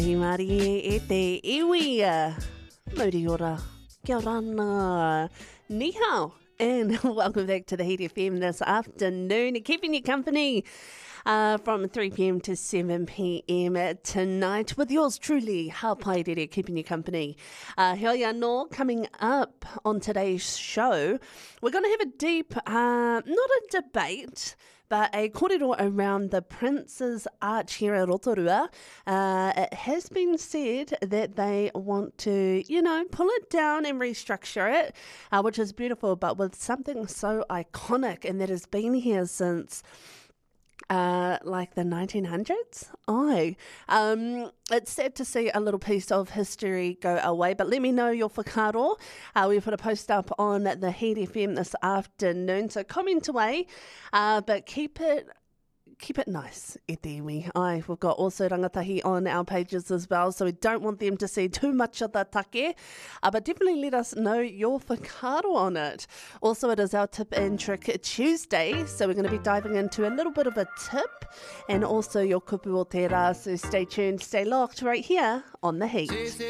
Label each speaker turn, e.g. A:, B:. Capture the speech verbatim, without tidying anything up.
A: Hi Mari e te iwi. Mauri ora. Kia rana. Ni hao. And welcome back to the Heat F M this afternoon. Keeping you company uh, from three p.m. to seven p.m. tonight with yours truly, Hapairere, keeping you company. Uh, Heoia no, coming up on today's show, we're going to have a deep, uh, not a debate, but a kōrero around the Prince's Arch here at Rotorua. Uh, it has been said that they want to, you know, pull it down and restructure it, uh, which is beautiful, but with something so iconic and that has been here since Uh, like the nineteen hundreds? Oh, um, it's sad to see a little piece of history go away, but let me know your whakaaro. Uh, we put a post up on the Heat F M this afternoon, so comment away, uh, but keep it Keep it nice, e te iwi. Ai, we've got also rangatahi on our pages as well, so we don't want them to see too much of the take. Uh, but definitely let us know your whakaaro on it. Also, it is our Tip and Trick Tuesday, so we're going to be diving into a little bit of a tip and also your kupu o te rā, so stay tuned, stay locked right here on The Heat.